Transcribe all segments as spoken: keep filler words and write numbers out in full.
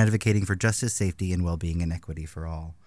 advocating for justice, safety, and well-being and equity for all.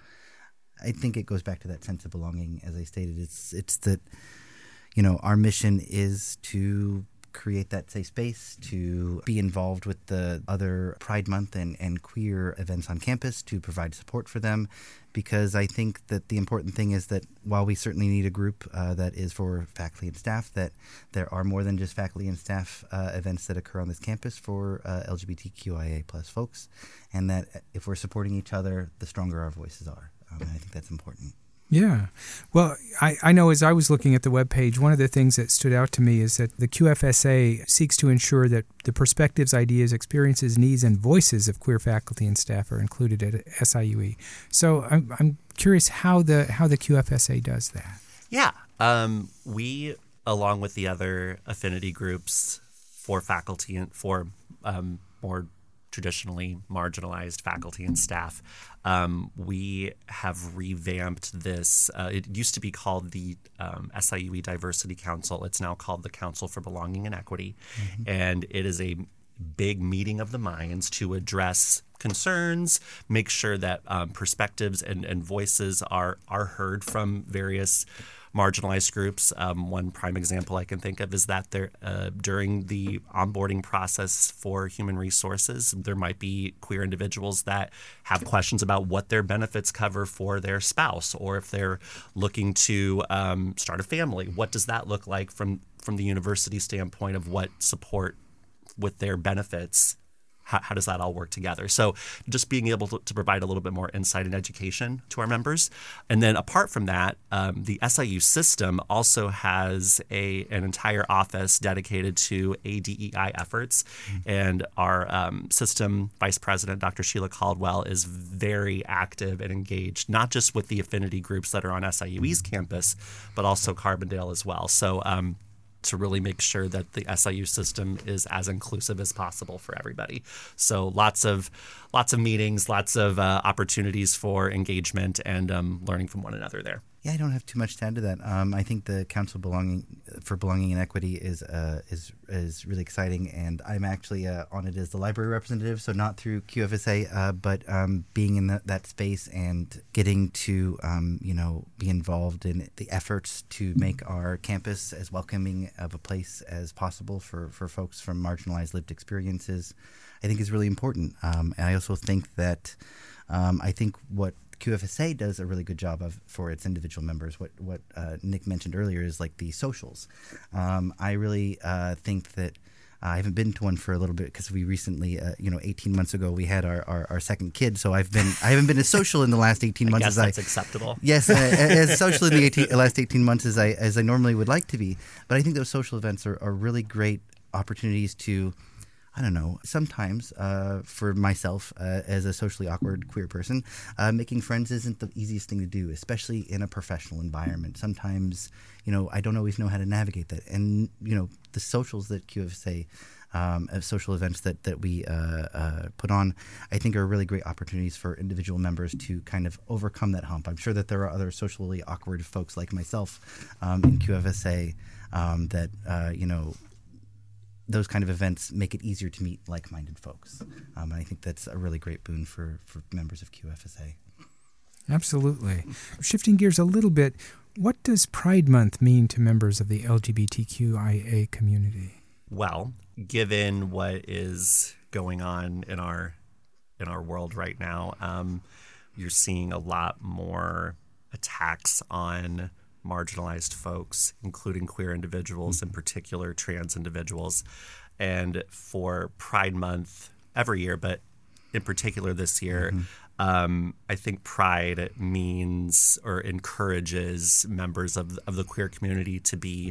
I think it goes back to that sense of belonging. As I stated, it's it's that, you know, our mission is to create that safe space, to be involved with the other Pride Month and, and queer events on campus, to provide support for them, because I think that the important thing is that while we certainly need a group uh, that is for faculty and staff, that there are more than just faculty and staff uh, events that occur on this campus for uh, L G B T Q I A plus folks, and that if we're supporting each other, the stronger our voices are. Um, and I think that's important. Yeah. Well, I, I know as I was looking at the webpage, one of the things that stood out to me is that the Q F S A seeks to ensure that the perspectives, ideas, experiences, needs, and voices of queer faculty and staff are included at S I U E. So I'm, I'm curious how the how the Q F S A does that. Yeah. Um, we, along with the other affinity groups for faculty and for um, more traditionally marginalized faculty and staff, um, we have revamped this. Uh, it used to be called the um, S I U E Diversity Council. It's now called the Council for Belonging and Equity. Mm-hmm. And it is a big meeting of the minds to address concerns, make sure that um, perspectives and, and voices are, are heard from various marginalized groups. Um, one prime example I can think of is that there, uh, during the onboarding process for human resources, there might be queer individuals that have questions about what their benefits cover for their spouse, or if they're looking to um, start a family. What does that look like from, from the university standpoint of what support with their benefits? How, how does that all work together? So just being able to, to provide a little bit more insight and education to our members. And then apart from that, um, the S I U system also has a an entire office dedicated to A D E I efforts. Mm-hmm. And our um, system vice president, Doctor Sheila Caldwell, is very active and engaged, not just with the affinity groups that are on S I U E's campus, but also Carbondale as well. So um, to really make sure that the S I U system is as inclusive as possible for everybody. So lots of lots of meetings, lots of uh, opportunities for engagement and um, learning from one another there. Yeah, I don't have too much to add to that. Um, I think the Council Belonging for Belonging and Equity is uh, is is really exciting, and I'm actually uh, on it as the library representative, so not through Q F S A, uh, but um, being in the, that space and getting to um, you know be involved in the efforts to make our campus as welcoming of a place as possible for, for folks from marginalized lived experiences, I think is really important. Um, and I also think that um, I think what Q F S A does a really good job of for its individual members. What what uh, Nick mentioned earlier is like the socials. Um, I really uh, think that uh, I haven't been to one for a little bit because we recently, uh, you know, eighteen months ago we had our, our, our second kid. So I've been I haven't been as social in the last eighteen months I as guess that's I acceptable. Yes, uh, as social in the eighteen, last eighteen months as I as I normally would like to be. But I think those social events are, are really great opportunities to, I don't know, sometimes uh, for myself uh, as a socially awkward queer person, uh, making friends isn't the easiest thing to do, especially in a professional environment. Sometimes, you know, I don't always know how to navigate that. And, you know, the socials that Q F S A, um, uh, social events that, that we uh, uh, put on, I think are really great opportunities for individual members to kind of overcome that hump. I'm sure that there are other socially awkward folks like myself um, in Q F S A um, that, uh, you know, those kind of events make it easier to meet like-minded folks. Um, and I think that's a really great boon for, for members of Q F S A. Absolutely. Shifting gears a little bit, what does Pride Month mean to members of the L G B T Q I A community? Well, given what is going on in our in our world right now, um, you're seeing a lot more attacks on marginalized folks, including queer individuals, in particular trans individuals. And for Pride Month every year, but in particular this year, mm-hmm. um, I think Pride means or encourages members of, of the queer community to be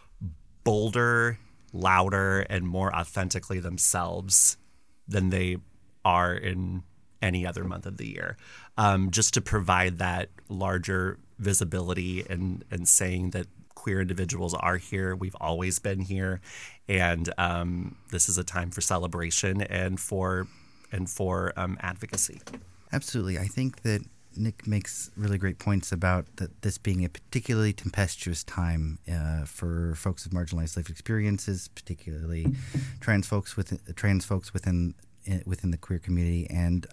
bolder, louder, and more authentically themselves than they are in any other month of the year. Um, just to provide that larger visibility and, and saying that queer individuals are here. We've always been here. And um, this is a time for celebration and for and for um, advocacy. Absolutely. I think that Nick makes really great points about that this being a particularly tempestuous time uh, for folks with marginalized life experiences, particularly trans folks within trans folks within within the queer community. And